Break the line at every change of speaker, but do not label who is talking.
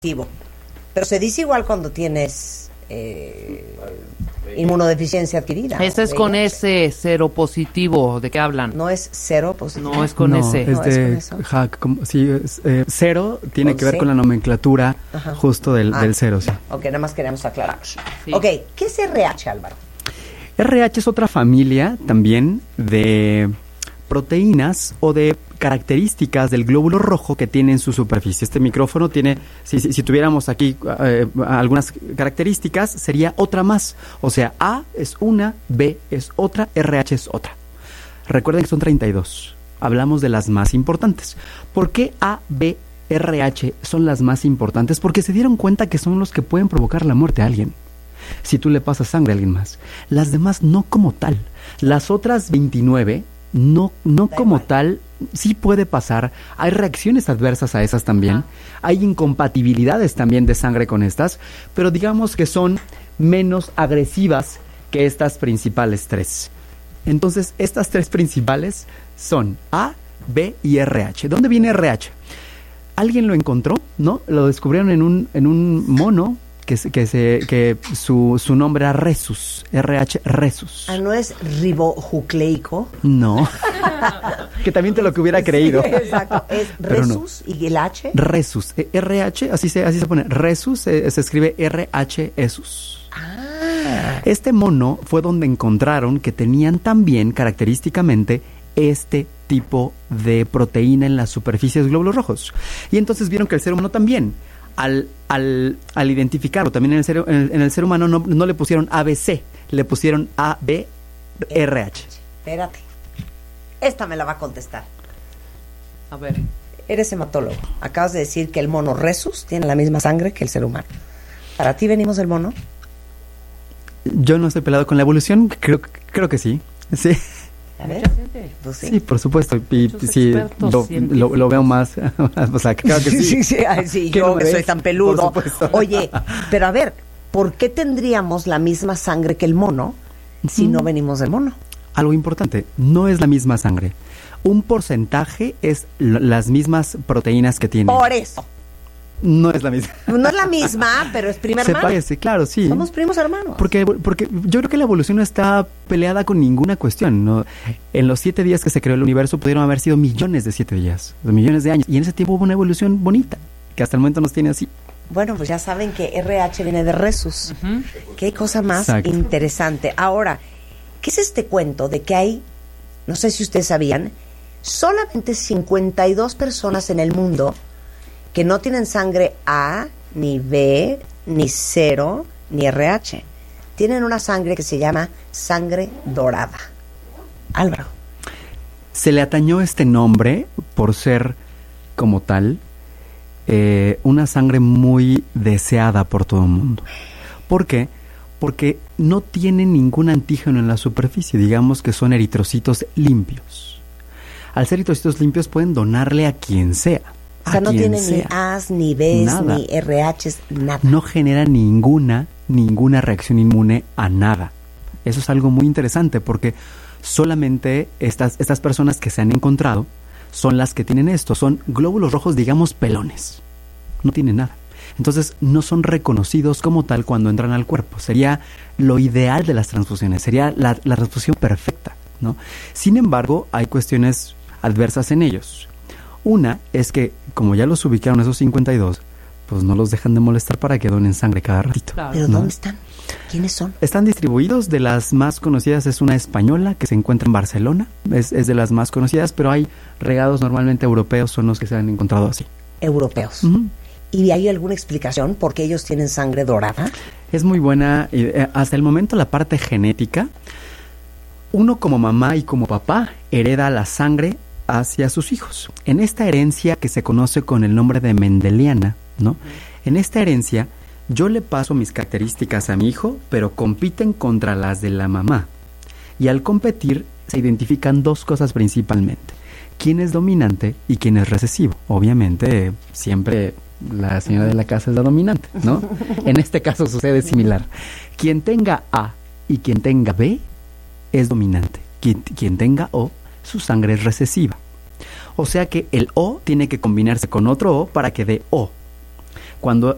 positivo. Pero se dice igual cuando tienes inmunodeficiencia adquirida.
Ese es con ese cero positivo. ¿De qué hablan?
No es cero positivo.
No es con ese.
Es de hack. Cero tiene que ver con la nomenclatura justo del cero. Sí.
Ok, nada más queríamos aclarar.
Sí.
Ok, ¿qué es RH, Álvaro?
RH es otra familia también de proteínas o de características del glóbulo rojo que tiene en su superficie. Este micrófono tiene, si tuviéramos aquí algunas características, sería otra más. O sea, A es una, B es otra, RH es otra. Recuerden que son 32. Hablamos de las más importantes. ¿Por qué A, B, RH son las más importantes? Porque se dieron cuenta que son los que pueden provocar la muerte a alguien. Si tú le pasas sangre a alguien más. Las demás no como tal. Las otras 29 no como tal, sí puede pasar. Hay reacciones adversas a esas también. Hay incompatibilidades también de sangre con estas, pero digamos que son menos agresivas que estas principales tres. Entonces, estas tres principales son A, B y RH. ¿Dónde viene RH? Alguien lo encontró, ¿no? Lo descubrieron en un mono que su nombre era Rhesus, RH Rhesus.
Ah, ¿no es ribonucleico?
No. Que también te lo que hubiera creído.
Sí, exacto. Es Rhesus no. ¿Y el H?
Rhesus, RH, así se pone. Rhesus se escribe RH Esus.
Ah.
Este mono fue donde encontraron que tenían también característicamente este tipo de proteína en las superficies de glóbulos rojos. Y entonces vieron que el ser humano también. Al identificarlo también en el ser humano no le pusieron ABC, le pusieron ABRH.
Espérate. Esta me la va a contestar.
A ver.
Eres hematólogo. Acabas de decir que el mono Rhesus tiene la misma sangre que el ser humano. ¿Para ti venimos del mono?
Yo no estoy peleado con la evolución, creo que sí. Sí.
A ver. Pues
sí, por supuesto. Y sí, lo veo más. O sea, claro que sí.
Sí, yo que soy tan peludo. Oye, pero a ver, ¿por qué tendríamos la misma sangre que el mono si no venimos del mono?
Algo importante, no es la misma sangre. Un porcentaje es las mismas proteínas que tiene.
Por eso.
No es la misma.
No es la misma, pero es prima hermana.
Se parece, claro, sí.
Somos primos hermanos.
Porque yo creo que la evolución no está peleada con ninguna cuestión, ¿no? En los 7 días que se creó el universo pudieron haber sido millones de 7 días, millones de años. Y en ese tiempo hubo una evolución bonita, que hasta el momento nos tiene así.
Bueno, pues ya saben que RH viene de Rhesus. Qué cosa más interesante. Ahora, ¿qué es este cuento de que hay, no sé si ustedes sabían, solamente 52 personas en el mundo que no tienen sangre A, ni B, ni 0, ni RH. Tienen una sangre que se llama sangre dorada. Álvaro.
Se le atañó este nombre por ser, como tal, una sangre muy deseada por todo el mundo. ¿Por qué? Porque no tienen ningún antígeno en la superficie. Digamos que son eritrocitos limpios. Al ser eritrocitos limpios pueden donarle a quien sea.
O sea, no tiene ni A's, ni B's, nada. Ni RH's, nada.
No genera ninguna reacción inmune a nada. Eso es algo muy interesante porque solamente estas personas que se han encontrado son las que tienen esto. Son glóbulos rojos, digamos, pelones. No tienen nada. Entonces, no son reconocidos como tal cuando entran al cuerpo. Sería lo ideal de las transfusiones. Sería la transfusión perfecta, ¿no? Sin embargo, hay cuestiones adversas en ellos. Una es que, como ya los ubicaron esos 52, pues no los dejan de molestar para que donen sangre cada ratito.
Claro. ¿Pero dónde están? ¿Quiénes son?
Están distribuidos. De las más conocidas es una española que se encuentra en Barcelona. Es de las más conocidas, pero hay regados normalmente europeos, son los que se han encontrado así.
Europeos. ¿Y hay alguna explicación por qué ellos tienen sangre dorada?
Es muy buena. Hasta el momento la parte genética, uno como mamá y como papá hereda la sangre hacia sus hijos. En esta herencia que se conoce con el nombre de mendeliana, ¿no? En esta herencia yo le paso mis características a mi hijo, pero compiten contra las de la mamá. Y al competir se identifican dos cosas principalmente: quién es dominante y quién es recesivo. Obviamente siempre la señora de la casa es la dominante, ¿no? En este caso sucede similar. Quien tenga A y quien tenga B es dominante. Quien tenga O, su sangre es recesiva. O sea que el O tiene que combinarse con otro O para que dé O. Cuando